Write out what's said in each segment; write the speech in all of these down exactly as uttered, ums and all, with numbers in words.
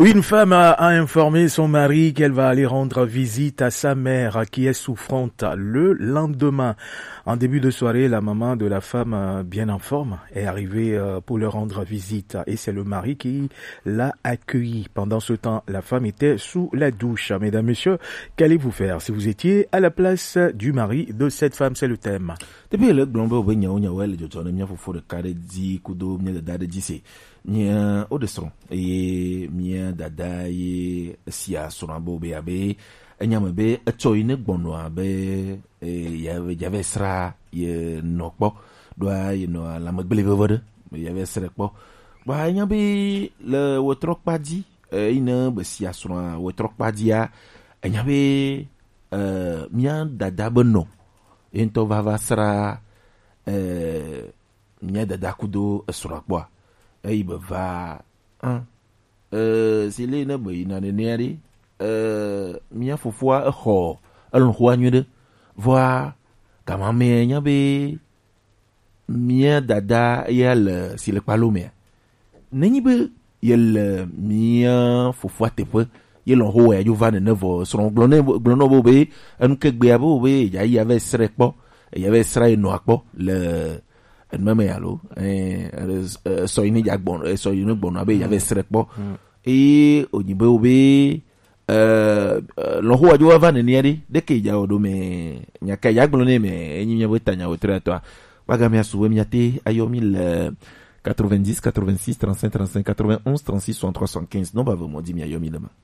Une femme a informé son mari qu'elle va aller rendre visite à sa mère qui est souffrante le lendemain. En début de soirée, la maman de la femme, bien en forme, est arrivée pour leur rendre visite et c'est le mari qui l'a accueillie. Pendant ce temps, la femme était sous la douche. Mesdames, messieurs, qu'allez-vous faire si vous étiez à la place du mari de cette femme? C'est le thème. Depuis le glombo au benya onya wele jojo ne mia fofo de kare di kudo mia da da disi mia odesron e mia dada ye sia sonabo be abe enya mebe eto ine gbono abe e ya ya vesra ye nokpo do ye no la magbele vode ya vesra kpo ba enya be le wotrok padi ine be sia sona wotrok padia enya be euh mia dada beno into vava sera euh nya dada kudo sura kwa e be va hein euh c'est les na be na neri euh mia fofua e ho alon ho anyude voir kama me nya be mia dada yel si le palome nani be yel mia fofua tepe yelon ho ya juva ne nevo son glone glono bobe anu ke gbe abo be ya ya ve srepo ya ve srai no akpo le en meme yalo eh so ini jagbon so ini gbon abe ya ve srepo e ojibe obe euh lo ho ya juva ne nieri de ke ya odo me nya ka ya glone me enyi nya botanya otreto baga me asuwe miate ayomi le quatre-vingt-dix, quatre-vingt-six, trente-cinq, trente-cinq, quatre-vingt-onze, trente-six, soixante-trois, soixante-quinze. Non, bah, vous m'ont dit, mi ayomi demain.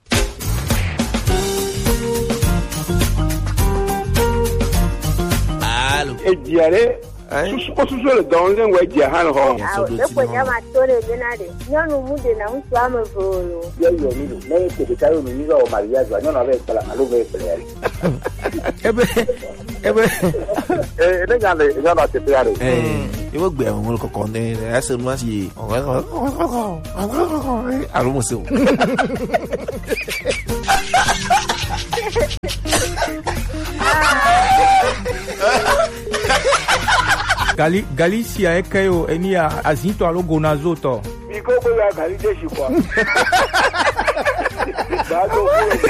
E diare su su su le donne we dia han ho ah e ko nyama tore denare nyonu mude na mtu amevolo yo yo mi me ke de tayo mi go maria zo nyona ve kala malu ve pele ebe ebe eh ne ga le nyona te pele eh iwo gbe awon ko ko ne ase mu asi alo mo se o Gali Galicia e kayo enia azinto alo gonazoto. Iko ko ya gali deshi kwa. Dado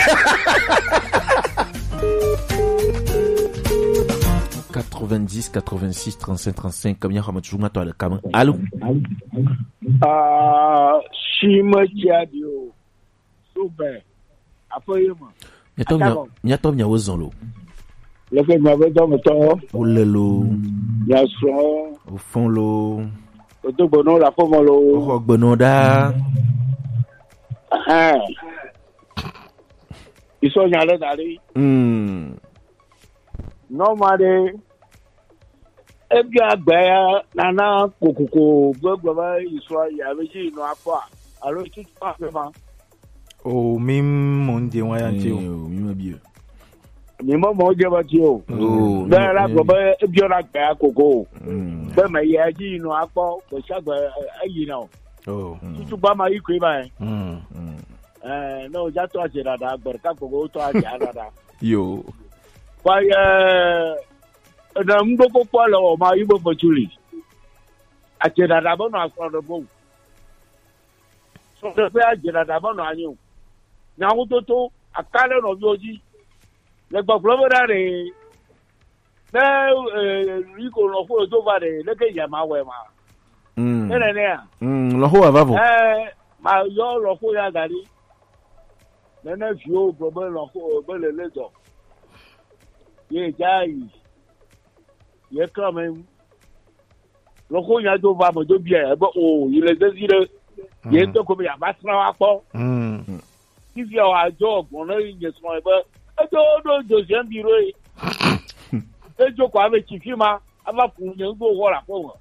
quatre-vingt-dix, quatre-vingt-six, trente-cinq, trente-cinq comme ya xama toujours mato le kam. Allô? Ah, shima tiadio. Super. Apoyema. Nyato nyato nya wozonlo. Le fait m'avait dans le temps. Oh lelo. Bien sûr. Au fond lo. Au tout bono la forme lo. Oh bonoda. Ah. Ils sont allés d'aller. Hmm. Normalement, et bien ben nana kokoko gbogbo ils sont il y avait dit non pas. Alors tout parfaitement. Oh mim mon dieu wayanti o mim bien. Ni mo mo je ba ti o. Oh. Be la go be e bi ora gba akoko. Hmm. Be ma ye ji inu apo ko sagba ayi na o. Oh. Tutu ba ma iku ba e. Hmm. Eh no ja to aje dada gber ka ko to aje dada. Yo. Ba eh na mbo ko po lo ma ibo potuli. Aje dada bo no aforo bo. So be aje dada bo no anyu. Na wo to to akale no bi oji. Le gbọ̀gbọ̀lọ́wọ́ rẹ̀ lẹ́ ríkò lọ́fọ́ tó bá rẹ̀ lẹ́kẹ̀ ìyàmá wẹ̀ máa. Ẹ̀rẹ̀ ní à. Lọ́fọ́ wà bábọ̀. Ẹ máa yọ lọ́fọ́ ya gàrí. Lẹ́nẹ̀ fi ó gbọ̀gbọ̀ lọ́fọ́ ọ̀gbẹ́lẹ̀ lẹ́jọ̀. Yé já yìí. Yé kọ́ mi. Lọ́fọ́ yẹn tó bá mọ̀ tó bí ẹ̀ ẹ̀bọ́ o ilẹ̀ sẹ́sí rẹ̀. Yé tó kọ́ mi yàrá sinra wa pọ̀. Fífi àwọn àjọ ọ̀gbọ̀n náà yẹ sọ̀rọ̀ ẹ̀bọ́. Ejo do deuxième bureau e. Ejo ko ave chifima ava fun yen go wo ra po.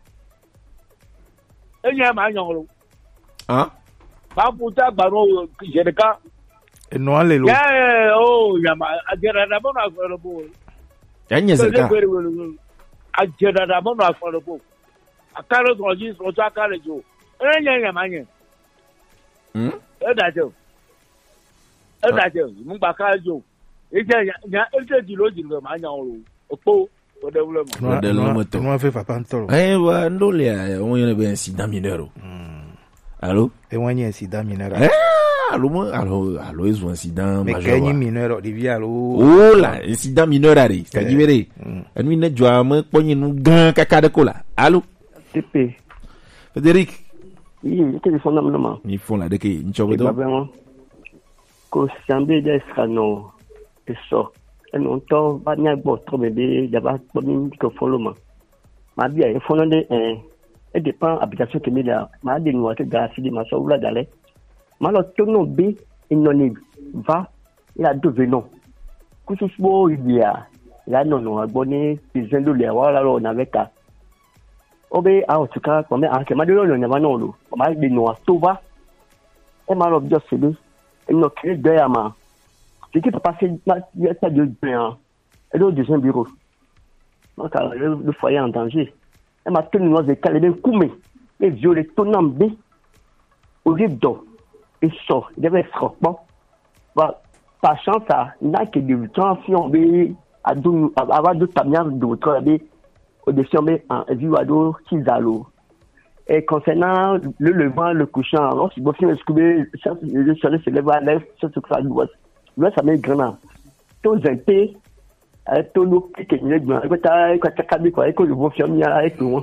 Enya ma yan lo. Ah? Ba puta gbaro jerika. Eno ale lo. Yeah, oh, ya ma ajera da bona aforo bo. Enya zeka. Ajera da bona aforo bo. Akaro so ji so ta kare jo. Enya nya ma yen. Hmm? E da jo. E da jo, mu gba ka jo. Eje ya eje di lo di lo ma yan o opo o de wulo mo. O de lo mo to. No fe papa ntoro. Eh wa ndole ya won yen be incident minero. Allô? E won yen incident minero. Eh? alors moi alors alors ils ont incident mais majeur mais mineur de vialo oh là incident mineur ari c'est dit vrai nous ne joa me pogné nous grand caca de cola allô T P Frédéric oui il téléphone normalement ils font là de que ni chobo do ko sambe des cano eso et non to ba nya bo trop bébé d'aba bonne que follow ma ma bien il faut demander un et dépend application que là ma de nous que gars si ma so là d'aller ma lo tono b il non va il a deux venons que ce soit il y a là non non abonné des gens de les voilà là on avait qu'à obe a en tout cas comme à que ma de non non non non ma de nous tout va et ma lo bien c'est il n'a créé derrière moi. C'est qui peut passer il y a ça de bien. Et le deuxième bureau. Donc le, le foyer en danger. Elle m'a tenu dans des calés, bien coumé. Les violets tournant B. Au lieu d'eau. Et sort. Il y avait ce bon. Bah, par chance, il n'y a que des temps si on veut avoir deux tamières d'autres. Au-dessus, on met un vieux six allo. Et concernant le levant, le couchant, alors si vous faites un scoubé, le soleil se lève à l'est, c'est ce que ça doit. Là, ça met grand. Tout un peu, avec tout le qui est né, avec ta, avec ta cabine, quoi, avec le beau fermier, avec tout.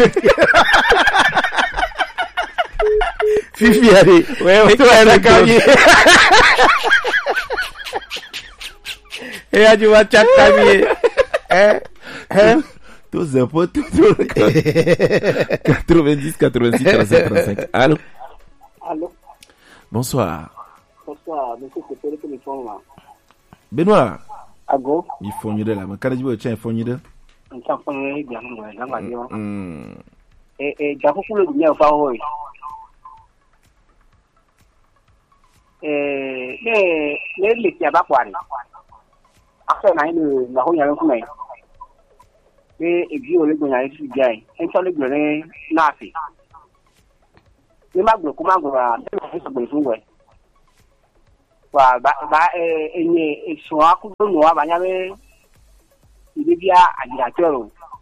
Fifi, allez, ouais, on va la cabine. Et là, tu vas chat cabine. Hein? Hein? Tous un peu, quatre-vingt-dix, quatre-vingt-six, trente-cinq, trente-cinq. Allô? Allô? Bonsoir. Bonsoir, monsieur, c'est pour le téléphone, là. Benoît. Ago? Il faut une de là, mais quand tu veux, tiens, il faut une de. Un temps, on est bien, on est bien, on Et, et, j'ai beaucoup le bien, enfin, oui. Et, les, les, les, qui a pas quoi. Après, on a eu le, la roue, il y a un coup, mais. Et puis, on est bien, il est bien. Et ça, on est bien, là, c'est. Les magos, comment on va, on va, on va, bah, bah, et, et, et, soit, comme nous, on va, il est bien, agitateur.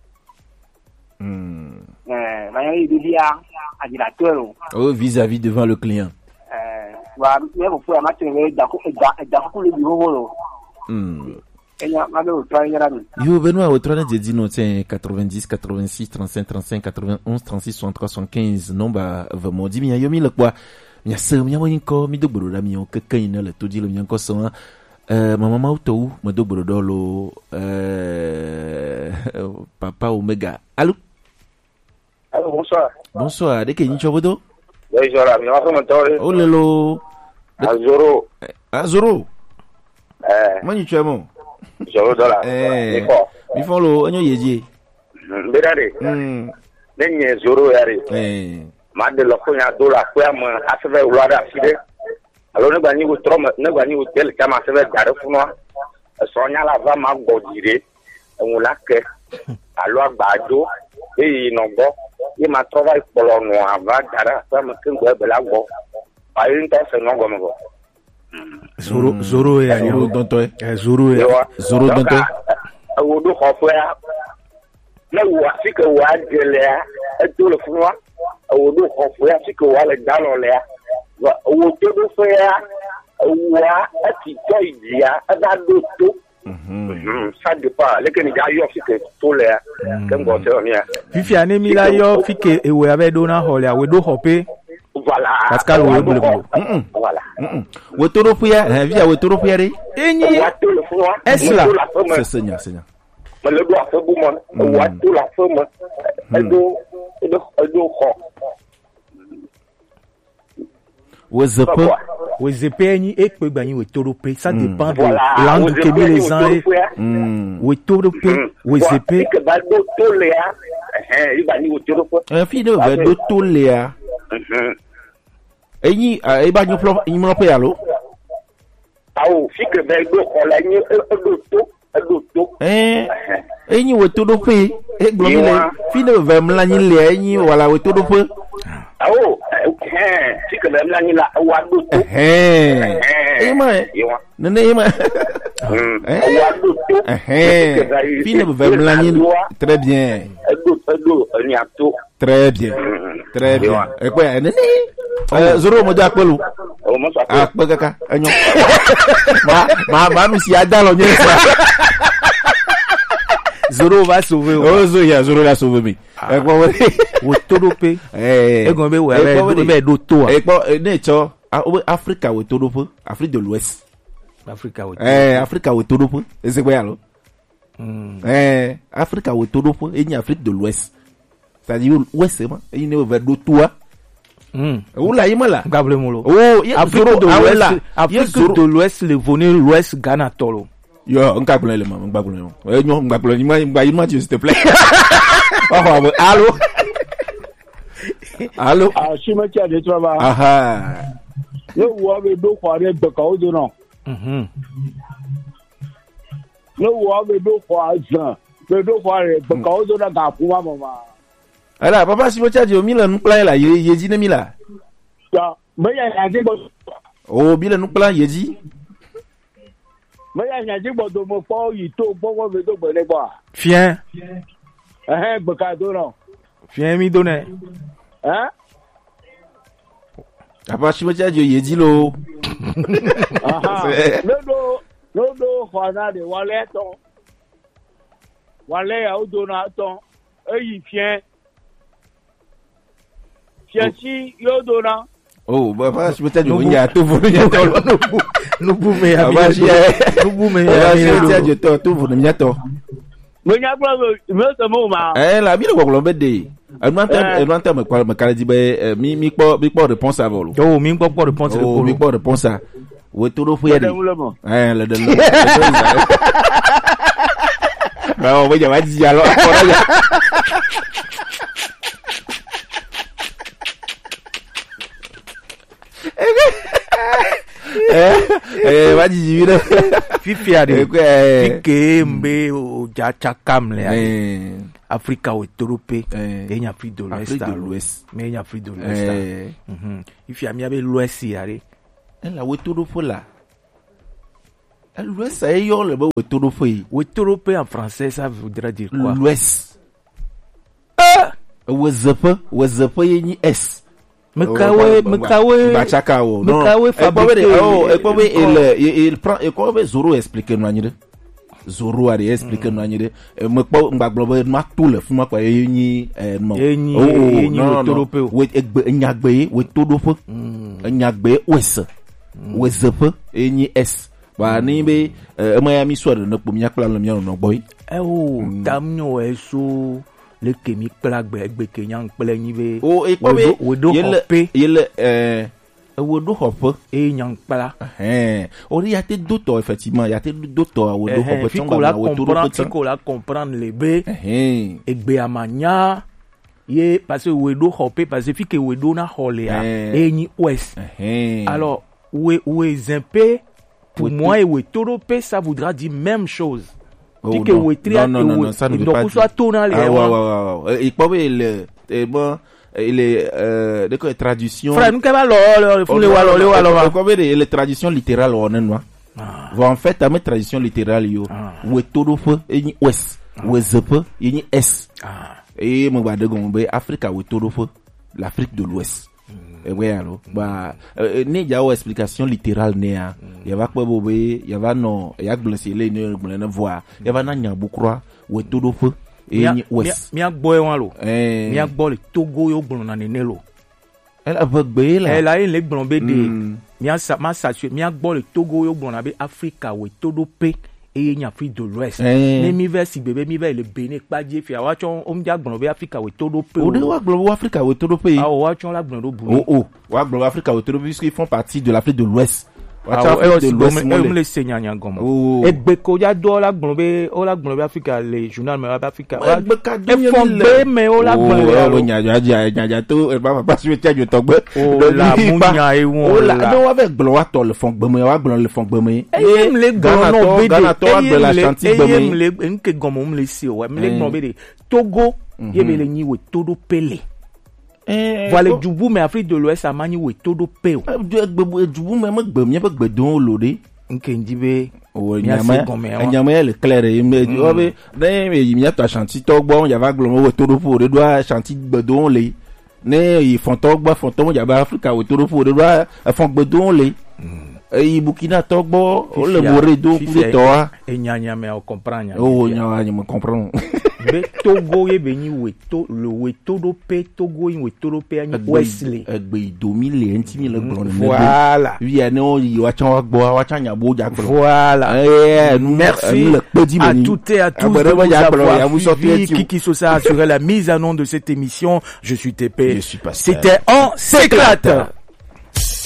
Hmm. Euh, bah, il est bien, agitateur. Oh, vis-à-vis devant le client. Euh, bah, mais vous pouvez mettre d'accord, le bureau, hmm. Yo Benoît au trois j'ai dit non tiens quatre-vingt-dix quatre-vingt-six trente-cinq trente-cinq quatre-vingt-onze trente-six soixante-trois soixante-quinze non bah vraiment dit mia yo mi le quoi mia se mia woni ko mi do boro la mi on que kan ina le to di le mia ko so euh maman ma auto me do boro do lo euh papa Omega. Allô? Allô, bonsoir. Bonsoir, de que ni chobodo? Oui, je la mi wa ko tore. Oh lelo. Azoro. Azoro. Eh. Mani chemo. Zoro dola. Eh. Mi fo. Mi fo lo onyo yeje. Mbedare. Hmm. Nenye zoro yare. Eh. Ma de lo ko nya dola ko am aseve ulada side. Alo ne gba ni wo tro ne gba ni wo tel kama aseve dare funwa. So nya la va ma godire. Enwo la ke. Alo agbado. E no go. E ma trova ipolo no ava dara sa ma ken go e bela go. Ayi nta se no go mo go. Zoro Zoro ya Zoro donto e Zoro ya Zoro donto o do khofo ya na wa fika wa dele ya e do le funwa o do khofo ya fika wa le dalo le ya o do do fo ya wa ati joy dia ada do to mhm ça dépend le que ni ga yo fika to le ya kem go te on ya Fifi anemi la yo fike ewe abe do na hole a we do hope. Voilà. Pascal wo bule bule. Voilà. Wo toro puya, na via wo toro puya re. Enyi. Esla. C'est Seigneur, Seigneur. Mais le doigt fait boum. Wa tout la femme. Et do et do et do ko. Wo zepe. Wo zepe enyi e pe gbanyi we toro pe, ça dépend de Voilà. langue que les gens e. Wo toro pe, wo zepe. Que ba do to le ya. Eh, il va ni wo toro pe. Un fille de va do to le ya. Enyi e ba nyu plo nyi mo pe alo. Awo fi que ba do ko la ni e do to, e do to. Eh. Enyi wo to do pe, e gbo mi le. Fi de va mla nyi le enyi wala wo to do pe. Awo, eh, fi que ba mla ni la wa do to. Eh. Eh ma. Nene e ma. Eh. Wa do to. Eh. Fi de va mla nyi très bien. E do e do ni ato. Très bien. Très bien. Et quoi, nene? Euh, Zoro mo ja pelu. Oh, moi, ça Ah, pas caca. Ma, ma, ma, nous si ada lo nyesa. Zoro va sauver. Oh, Zoro, ya, Zoro la sauver mi. Eh, quoi, ouais. Wo todo pe. Eh. E gombe we be be do to. Eh, quoi, ne cho, Africa we todo pe, Afrique de l'Ouest. Africa we. Eh, Africa we todo pe. C'est quoi alors? Eh, Africa we todo pe, et ni Afrique de l'Ouest. C'est-à-dire l'Ouest, c'est moi. Et il ne veut do toi. Hmm. Oula, il m'a là. Gabriel Molo. Oh, il y a Afrique de l'Ouest. Afrique de l'Ouest, le venu l'Ouest Ghana tolo. Yo, on capte le maman, on capte le maman. Eh, non, on capte le maman, il m'a dit s'il te plaît. Oh, allô. Allô. Ah, si me tiens de travail. Ah ah. Yo, wa be do kwa re be ka o do no. Mhm. Yo, wa be do kwa zan. Be do kwa re be ka o do na ga fu ma mama. Alors, papa, si vous avez mis le nous plan là, il y a dit là. Ya, me ya ya de bo. Oh, bien le nous plan, il dit. Me ya ya de bo do mo fo yi to bo wo be do bo le bo. Fien. Eh, be ka do no. Fien mi donne. Hein? Papa, si vous avez il dit lo. Aha. No no, no no kwa na de wale to. Wale ya o do na to. E yi fien. Si yo dona. Oh, papa, si vous avez il y a tout vous il y a tout. Nous pouvons y aller. Nous pouvons y aller. Si vous avez tout tout vous il y a tout. Mais y a pas me ce mot ma. Eh la bi le ko lo be de. Elle m'a elle m'a me quoi me kala di be mi mi po mi po réponse à vol. Oh, mi po po réponse oh mi po réponse à. Wo to do fu ya di. Eh le de le. Ba o be ja wa di ya lo. Eh, eh, va dire vite. Fifi a dit. Fifi mbe o jacha kamle. Eh, Africa o Europe. Eh, y a Afrique de l'Ouest. Afrique de l'Ouest. Mais y a Afrique de l'Ouest. Eh, mhm. Fifi a mi avec l'Ouest yare. Elle la o Europe là. L'Ouest ça y est le o Europe. O Europe en français ça voudrait dire quoi? L'Ouest. Ah, o zepe, o zepe y S. Mekawe, Mekawe, Bachakao. Mekawe fabriqué. Oh, et quoi, il, il prend, et quoi, Zoro explique nous à Zoro a expliqué nous à nous. Me quoi, on va glober, ma tout le film, quoi, et ni, non. Oh, non, non. Oui, et nyagbe, oui, tout le feu. Nyagbe, ouest. Ouest, et ni S. Bah, ni be, euh, Miami soit de notre premier plan, le mien, non, boy. Eh, oh, damno, et so. Le kémi plagbe egbe kenyang plenive o e ko be wodo hoppe yele euh wodo hoppe e nyang pla eh o y a te d'autres effectivement il y a te d'autres wodo hoppe fiko la comprendre fiko la comprendre le be eh egbe amanya ye parce que wodo hoppe parce que fike wodo na holea e ni ouest alors we we zempe pour moi et we torope ça voudra dire même chose. Oh, non. Non, non, non, non, ça ne veut pas dire. Ah, ouais, ouais, ouais. Il peut y avoir le, bon, il est, euh, de quoi, traduction. Frère, nous, qu'est-ce que le walo, le walo, le walo, les traductions littérales, on est, non? En fait, à mes traductions littérales, yo, ou est tout feu, et ni ouest, ou est zepe, et ni est. Et, mon bas de gombe, Afrique, ou est tout feu, l'Afrique de l'Ouest. Eh ouais, alors, bah, euh, ne y a une explication littérale, ne a, il y a pas bobé, il y a non, il y a blessé, les ne, ne voir, il y a pas n'y'a beaucoup, ou est tout de feu, et ni ouest. Mi a boy walo, mi a boy le Togo yo bon na nenelo. Elle a boy là. Elle a une leg blonde de, mi a sa, ma sa, mi a boy le Togo yo bon na be Africa ou tout de paix. Et y a Afrique de l'Ouest. Mais mi vers si bébé mi vers le Bénin pas dire fait wa chon on dia gbon be Africa we todo pe. O de wa gbon Africa we todo pe. Ah wa chon la gbon do bu. Oh oh, wa gbon Africa we todo pe puisqu'ils font partie de l'Afrique de l'Ouest. Ah ouais, de l'Ouest me le seigneur nya gomo. Et be ko ya do la gbon be o la gbon be Africa le journal me Africa. E be ka do mi le me o la gbon be. O nya nya nya nya to e ba pa si te jo to gbe. O la mu nya e won. O la no wa be gbon wa to le fon gbe me wa gbon le fon gbe me. E me le gbon no be de. To wa gbon la chanti gbe me. E me le nke gomo me le si o wa me le gbon be de. Togo ye be le nyi we todo pele. Eh, voilà du bout mais Afrique de l'Ouest a mani we todo pe o du bout mais me gbe mi pe gbe don lode nkenji be o nyama nyama le clair e me o be na me mi to chanti to gbo ya va gbo we todo po de do chanti gbe don le ne yi fonto gba fonto mo jaba Africa we to pour de ba fon gbedon le e Burkina Togo o le moré do coup de toi e nyanya me o comprendre oh nya me comprendre be Togo ye beni weto le weto do pe Togo in weto do pe ani Wesley egbe do mille enti mille blon voilà oui ane o yi wa chan wa gbo wa chan nya bo ja gbo voilà merci à toutes et à tous de vous avoir suivi. Kiki Sosa a assuré la mise en onde de cette émission. Je suis T P. C'était On s'éclate.